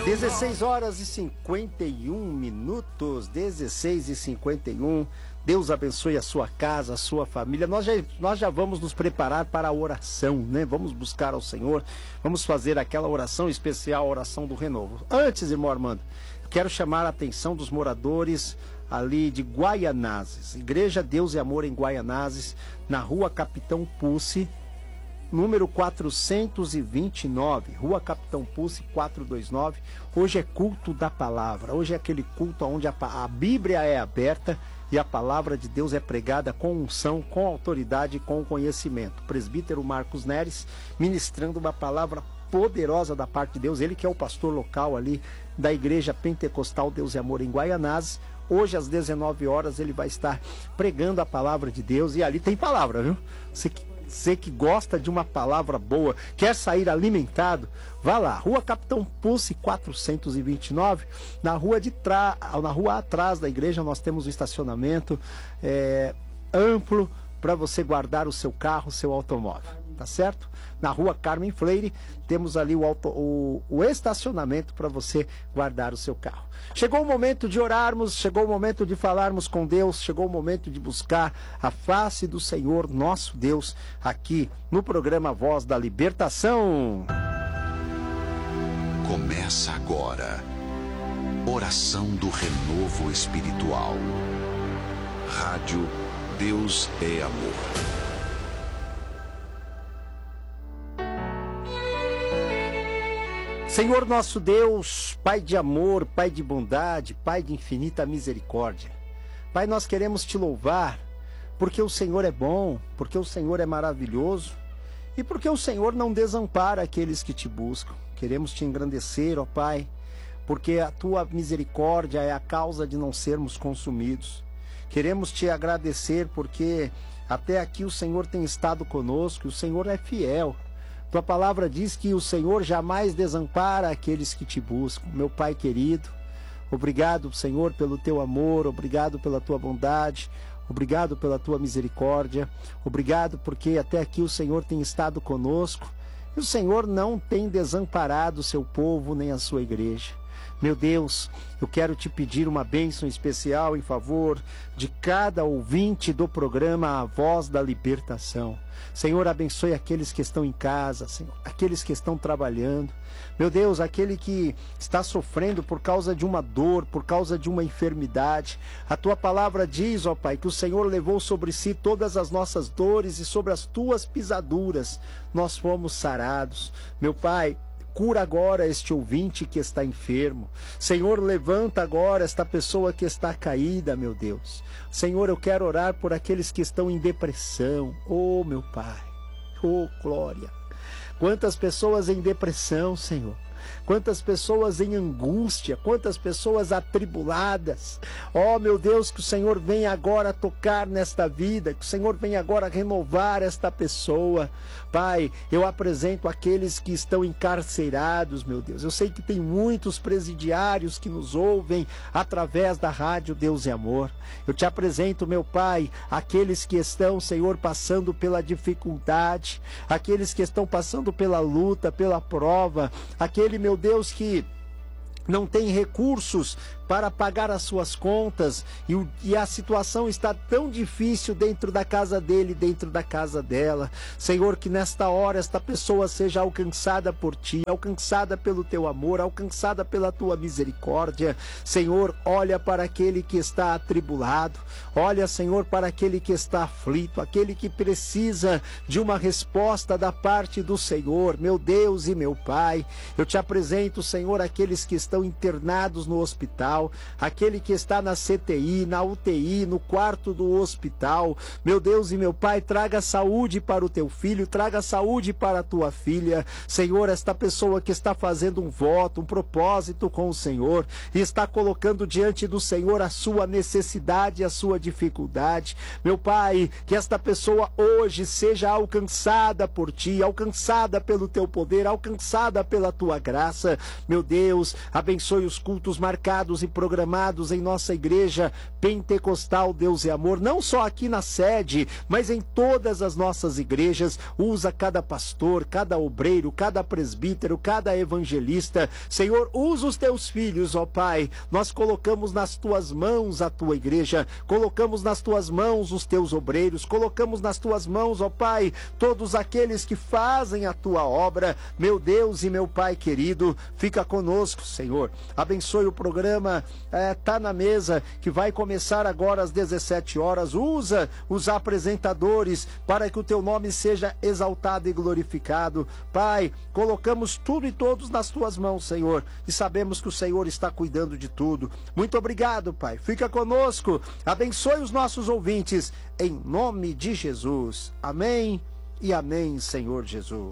16 horas e 51 minutos, 16 e 51. Deus abençoe a sua casa, a sua família. Nós já vamos nos preparar para a oração, né? Vamos buscar ao Senhor, vamos fazer aquela oração especial, a oração do renovo. Antes, irmão Armando, quero chamar a atenção dos moradores ali de Guaianazes. Igreja Deus e Amor em Guaianazes, na rua Capitão Pucci, número 429, Rua Capitão Pucci, 429. Hoje é culto da palavra. Hoje é aquele culto onde a Bíblia é aberta e a palavra de Deus é pregada com unção, com autoridade e com conhecimento. O presbítero Marcos Neres ministrando uma palavra poderosa da parte de Deus. Ele que é o pastor local ali da Igreja Pentecostal Deus e Amor em Guaianazes. Hoje às 19 horas ele vai estar pregando a palavra de Deus e ali tem palavra, viu? Você que gosta de uma palavra boa, quer sair alimentado, vá lá, Rua Capitão Pucci 429, na rua atrás da igreja nós temos um estacionamento amplo para você guardar o seu carro, o seu automóvel, tá certo? Na rua Carmen Freire temos ali o estacionamento para você guardar o seu carro. Chegou o momento de orarmos, chegou o momento de falarmos com Deus, chegou o momento de buscar a face do Senhor, nosso Deus, aqui no programa Voz da Libertação. Começa agora, oração do renovo espiritual. Rádio Deus é Amor. Senhor nosso Deus, Pai de amor, Pai de bondade, Pai de infinita misericórdia. Pai, nós queremos te louvar, porque o Senhor é bom, porque o Senhor é maravilhoso e porque o Senhor não desampara aqueles que te buscam. Queremos te engrandecer, ó Pai, porque a tua misericórdia é a causa de não sermos consumidos. Queremos te agradecer porque até aqui o Senhor tem estado conosco, o Senhor é fiel. Tua palavra diz que o Senhor jamais desampara aqueles que te buscam. Meu Pai querido, obrigado, Senhor, pelo teu amor, obrigado pela tua bondade, obrigado pela tua misericórdia, obrigado porque até aqui o Senhor tem estado conosco e o Senhor não tem desamparado o seu povo nem a sua igreja. Meu Deus, eu quero te pedir uma bênção especial em favor de cada ouvinte do programa A Voz da Libertação. Senhor, abençoe aqueles que estão em casa, Senhor, aqueles que estão trabalhando. Meu Deus, aquele que está sofrendo por causa de uma dor, por causa de uma enfermidade. A tua palavra diz, ó Pai, que o Senhor levou sobre si todas as nossas dores e sobre as tuas pisaduras nós fomos sarados. Meu Pai, cura agora este ouvinte que está enfermo. Senhor, levanta agora esta pessoa que está caída, meu Deus. Senhor, eu quero orar por aqueles que estão em depressão. Oh, meu Pai. Oh, glória. Quantas pessoas em depressão, Senhor. Quantas pessoas em angústia, quantas pessoas atribuladas. Ó, meu Deus, que o Senhor venha agora tocar nesta vida, que o Senhor venha agora renovar esta pessoa. Pai, eu apresento aqueles que estão encarcerados, meu Deus. Eu sei que tem muitos presidiários que nos ouvem através da rádio Deus e Amor. Eu te apresento, meu Pai, aqueles que estão, Senhor, passando pela dificuldade, aqueles que estão passando pela luta, pela prova, aquele, meu Deus, que não tem recursos para pagar as suas contas e a situação está tão difícil dentro da casa dele, dentro da casa dela. Senhor, que nesta hora esta pessoa seja alcançada por ti, alcançada pelo teu amor, alcançada pela tua misericórdia. Senhor, olha para aquele que está atribulado, olha, Senhor, para aquele que está aflito, aquele que precisa de uma resposta da parte do Senhor. Meu Deus e meu Pai, eu te apresento, Senhor, aqueles que estão internados no hospital, aquele que está na CTI, na UTI, no quarto do hospital. Meu Deus e meu Pai, traga saúde para o teu filho, traga saúde para a tua filha. Senhor, esta pessoa que está fazendo um voto, um propósito com o Senhor, e está colocando diante do Senhor a sua necessidade, a sua dificuldade. Meu Pai, que esta pessoa hoje seja alcançada por ti, alcançada pelo teu poder, alcançada pela tua graça. Meu Deus, abençoe os cultos marcados e programados em nossa igreja pentecostal Deus e Amor, não só aqui na sede, mas em todas as nossas igrejas. Usa cada pastor, cada obreiro, cada presbítero, cada evangelista. Senhor, usa os teus filhos, ó Pai. Nós colocamos nas tuas mãos a tua igreja, colocamos nas tuas mãos os teus obreiros, colocamos nas tuas mãos, ó Pai, todos aqueles que fazem a tua obra. Meu Deus e meu Pai querido, fica conosco, Senhor. Abençoe o programa Tá na Mesa, que vai começar agora às 17 horas. Usa os apresentadores para que o teu nome seja exaltado e glorificado. Pai, colocamos tudo e todos nas tuas mãos, Senhor, e sabemos que o Senhor está cuidando de tudo. Muito obrigado, Pai. Fica conosco. Abençoe os nossos ouvintes, em nome de Jesus. Amém e amém, Senhor Jesus.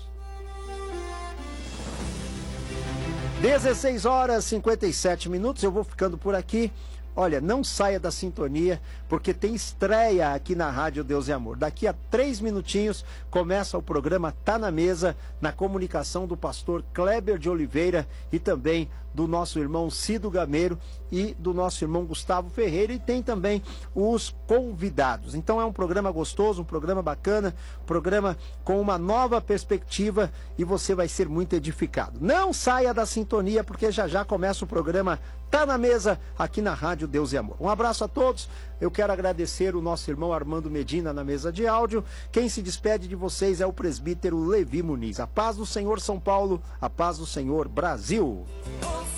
16 horas e 57 minutos, eu vou ficando por aqui. Olha, não saia da sintonia, porque tem estreia aqui na Rádio Deus e Amor. Daqui a 3 minutinhos começa o programa Tá na Mesa, na comunicação do pastor Kleber de Oliveira e também do nosso irmão Cido Gameiro e do nosso irmão Gustavo Ferreira, e tem também os convidados. Então é um programa gostoso, um programa bacana, um programa com uma nova perspectiva, e você vai ser muito edificado. Não saia da sintonia, porque já já começa o programa Tá na Mesa aqui na Rádio Deus e Amor. Um abraço a todos. Eu quero agradecer o nosso irmão Armando Medina na mesa de áudio. Quem se despede de vocês é o presbítero Levi Muniz. A paz do Senhor, São Paulo. A paz do Senhor, Brasil.